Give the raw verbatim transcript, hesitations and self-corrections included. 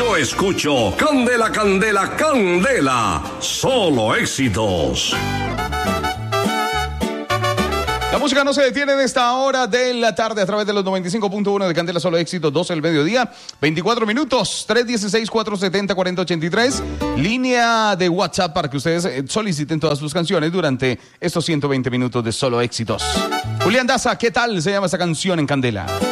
yo escucho Candela, Candela, Candela. Solo éxitos. La música no se detiene en esta hora de la tarde a través de los noventa y cinco punto uno de Candela, Solo Éxitos, doce del mediodía, veinticuatro minutos, tres uno seis, cuatro siete cero, cuatro cero ocho tres. Línea de WhatsApp para que ustedes soliciten todas sus canciones durante estos ciento veinte minutos de Solo Éxitos. Julián Daza, ¿qué tal se llama esta canción en Candela?